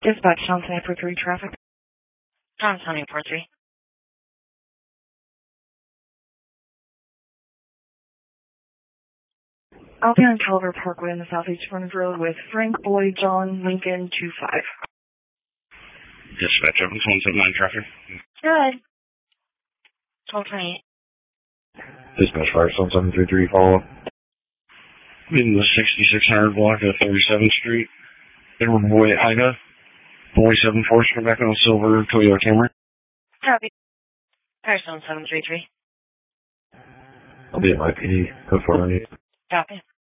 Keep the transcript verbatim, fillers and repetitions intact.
Dispatch, Johnson four three traffic. Johnson four three. I'll be on Calvert Parkway in the Southeast Frontage Road with Frank Boyd John Lincoln two five. Dispatch, one seven nine traffic. Good. twelve twenty-eight. Dispatch fire seven seven three three, follow up. In the sixty-six hundred block of thirty-seventh Street. Edward Boyd, Ida. forty-seven Forest, back on silver Toyota Camry. Copy. Fire seven seven three three. I'll be at my P D, code four ninety-eight. Copy.